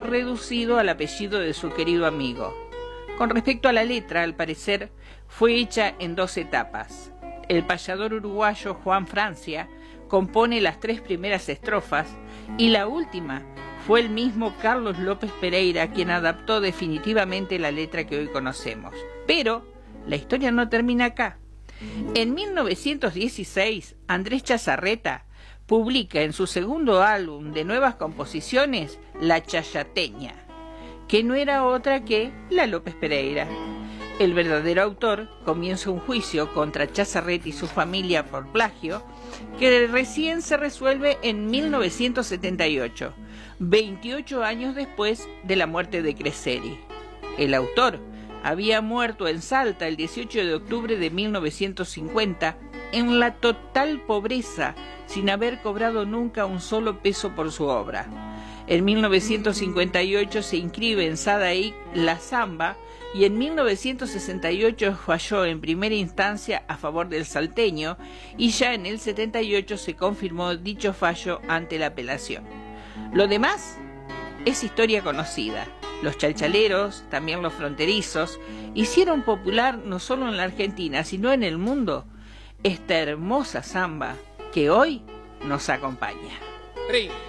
reducido al apellido de su querido amigo. Con respecto a la letra, al parecer, fue hecha en 2 etapas. El payador uruguayo Juan Francia compone las 3 primeras estrofas y la última fue el mismo Carlos López Pereira quien adaptó definitivamente la letra que hoy conocemos. Pero la historia no termina acá. En 1916, Andrés Chazarreta publica en su segundo álbum de nuevas composiciones La Chayateña, que no era otra que la López Pereira. El verdadero autor comienza un juicio contra Chazarreta y su familia por plagio, que recién se resuelve en 1978, 28 años después de la muerte de Creseri. El autor había muerto en Salta el 18 de octubre de 1950 en la total pobreza, sin haber cobrado nunca un solo peso por su obra. En 1958 se inscribe en Sadaic la Zamba y en 1968 falló en primera instancia a favor del salteño y ya en el 78 se confirmó dicho fallo ante la apelación. Lo demás es historia conocida. Los chalchaleros, también los fronterizos, hicieron popular no solo en la Argentina, sino en el mundo, esta hermosa samba que hoy nos acompaña.